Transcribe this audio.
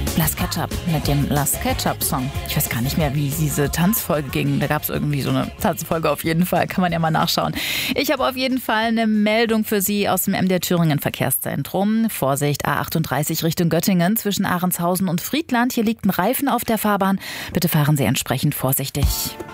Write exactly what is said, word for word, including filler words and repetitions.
Last Ketchup mit dem Last Ketchup Song. Ich weiß gar nicht mehr, wie diese Tanzfolge ging. Da gab es irgendwie so eine Tanzfolge auf jeden Fall. Kann man ja mal nachschauen. Ich habe auf jeden Fall eine Meldung für Sie aus dem M D R Thüringen Verkehrszentrum. Vorsicht, A achtunddreißig Richtung Göttingen zwischen Ahrenshausen und Friedland. Hier liegt ein Reifen auf der Fahrbahn. Bitte fahren Sie entsprechend vorsichtig.